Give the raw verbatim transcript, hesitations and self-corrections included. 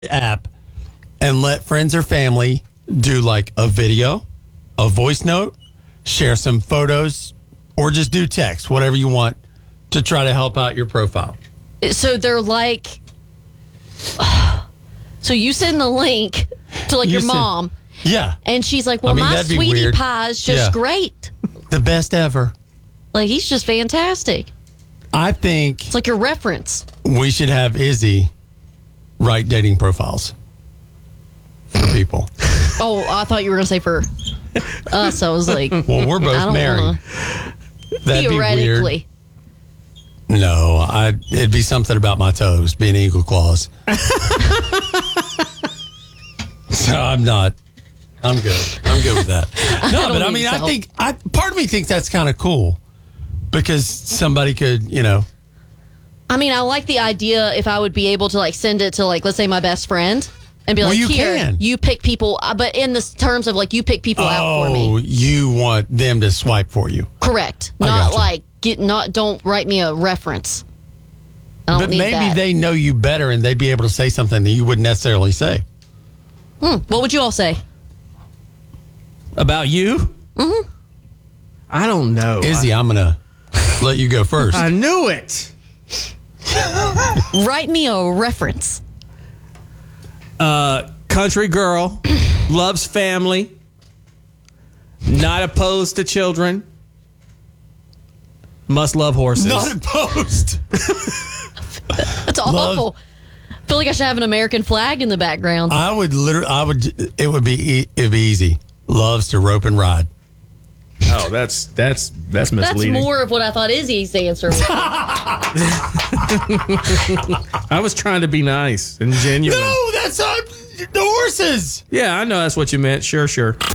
app and let friends or family do like a video, a voice note, share some photos, or just do text, whatever you want to try to help out your profile. So they're like, so you send the link to like You your send- mom, Yeah. and she's like, well, I mean, my that'd be sweetie weird. pie's just Yeah. great. The best ever. Like, he's just fantastic. I think It's like your reference. we should have Izzy write dating profiles for people. Oh, I thought you were going to say for us. I was like, Well, we're I both don't married. wanna, That'd be weird. theoretically. No, I it'd be something about my toes being eagle claws. So I'm not. I'm good. I'm good with that. No, don't but I think mean, I so. think I part of me thinks that's kind of cool because somebody could, you know, I mean, I like the idea if I would be able to like send it to like, let's say my best friend and be Well, like, you here, can. you pick people, uh, but in the terms of like, you pick people out for oh, me. you want them to swipe for you. Correct. I Not gotcha. like, get not, don't write me a reference. I don't But need maybe that. they know you better and they'd be able to say something that you wouldn't necessarily say. Hmm, what would you all say? About you? Mm-hmm. I don't know. Izzy, I'm going to let you go first. I knew it. Write me a reference. Uh, country girl, loves family, not opposed to children, must love horses. Not opposed. That's Love- awful. I feel like I should have an American flag in the background. I would literally, I would, it would be, e- it'd be easy. Loves to rope and ride. Oh, that's that's that's That's misleading. more of what I thought Izzy's answer was. I was trying to be nice and genuine. No, that's not the horses. Yeah, I know that's what you meant. Sure, sure.